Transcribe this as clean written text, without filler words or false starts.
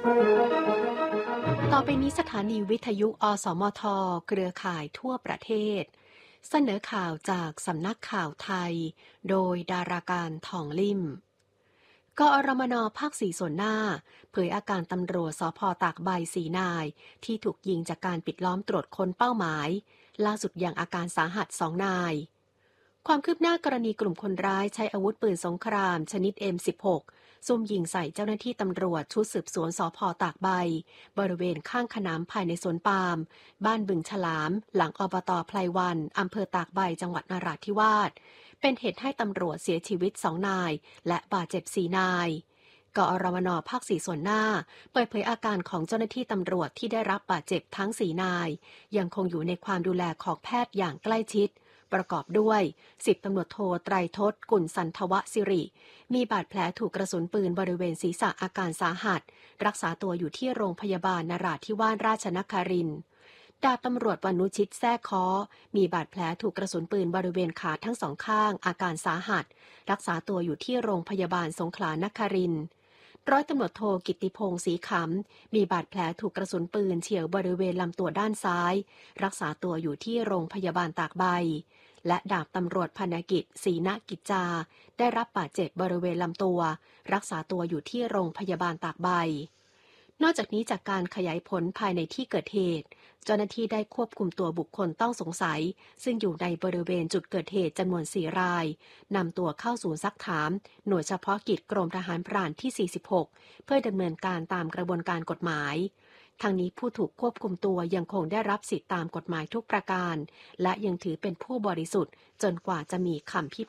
ต่อไปนี้สถานีวิทยุอสมทเครือข่ายทั่วประเทศเสนอข่าวจากสำนักข่าวไทยโดยดาราการทองลิ่มกอรมนภาค4ส่วนหน้าเผยอาการตำรวจสภ.ตากใบ4 นายที่ถูกยิงจากการปิดล้อมตรวจค้นเป้าหมายล่าสุดยังอาการสาหัส2 นายความคืบหน้ากรณีกลุ่มคนร้ายใช้อาวุธปืนสงครามชนิด M16 ซุ่มยิงใส่เจ้าหน้าที่ตำรวจชุดสืบสวนสภ.ตากใบบริเวณข้างขนำภายในสวนปาล์มบ้านบึงฉลามหลังอบต.ไพลวันอำเภอตากใบจังหวัดนราธิวาสเป็นเหตุให้ตำรวจเสียชีวิต2 นายและบาดเจ็บ4 นายกอรมนภาค4ส่วนหน้าเปิดเผยอาการของเจ้าหน้าที่ตำรวจที่ได้รับบาดเจ็บทั้ง4 นายยังคงอยู่ในความดูแลของแพทย์อย่างใกล้ชิดประกอบด้วย10 ตำรวจโทไตรทศกุลสันทวสิริมีบาดแผลถูกกระสุนปืนบริเวณศีรษะอาการสาหัสรักษาตัวอยู่ที่โรงพยาบาลนราธิวาสราชนครินทร์ดาบตำรวจวนุชิตแท้ค้อมีบาดแผลถูกกระสุนปืนบริเวณขาทั้งสองข้างอาการสาหัสรักษาตัวอยู่ที่โรงพยาบาลสงขลานครินทร์ร้อยตำรวจโทกิตติพงศ์ศรีขำมีบาดแผลถูกกระสุนปืนเฉี่ยวบริเวณลำตัวด้านซ้ายรักษาตัวอยู่ที่โรงพยาบาลตากใบและดาบตำรวจพนกิจศรีณกิจจาได้รับบาดเจ็บบริเวณลำตัวรักษาตัวอยู่ที่โรงพยาบาลตากใบนอกจากนี้จากการขยายผลภายในที่เกิดเหตุเจ้าหน้าที่ได้ควบคุมตัวบุคคลต้องสงสัยซึ่งอยู่ในบริเวณจุดเกิดเหตุจำนวน4 รายนำตัวเข้าศูนย์ซักถามหน่วยเฉพาะกิจกรมทหารพรานที่46เพื่อดำเนินการตามกระบวนการกฎหมายทางนี้ผู้ถูกควบคุมตัวยังคงได้รับสิทธิตามกฎหมายทุกประการและยังถือเป็นผู้บริสุทธิ์จนกว่าจะมีคำพิ